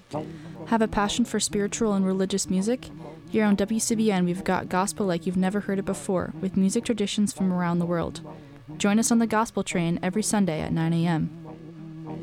Have a passion for spiritual and religious music? Here on WCBN, we've got gospel like you've never heard it before, with music traditions from around the world. Join us on the Gospel Train every Sunday at 9 a.m.